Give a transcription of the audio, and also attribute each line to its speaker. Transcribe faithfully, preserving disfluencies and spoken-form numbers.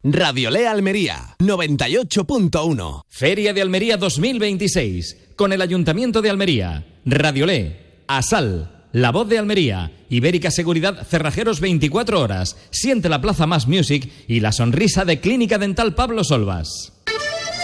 Speaker 1: Radiolé Almería, noventa y ocho punto uno.
Speaker 2: Feria de Almería dos mil veintiséis, con el Ayuntamiento de Almería, Radiolé, Asal, La Voz de Almería, Ibérica Seguridad, Cerrajeros veinticuatro horas, Siente la Plaza Más Music y la sonrisa de Clínica Dental Pablo Solvas.